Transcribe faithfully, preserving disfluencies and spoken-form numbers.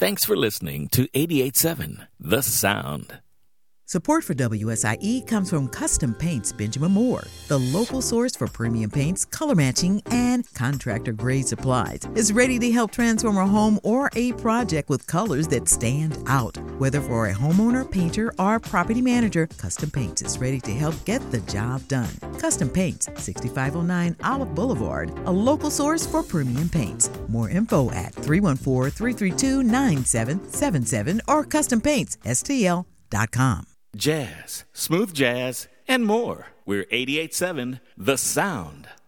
Thanks for listening to eighty-eight point seven The Sound. Support for W S I E comes from Custom Paints Benjamin Moore, the local source for premium paints, color matching, and contractor-grade supplies. Is ready to help transform a home or a project with colors that stand out. Whether for a homeowner, painter, or property manager, Custom Paints is ready to help get the job done. Custom Paints, sixty-five oh nine Olive Boulevard, a local source for premium paints. More info at three one four, three three two, nine seven seven seven or custom paints s t l dot com. Jazz, smooth jazz, and more. We're eighty-eight point seven The Sound.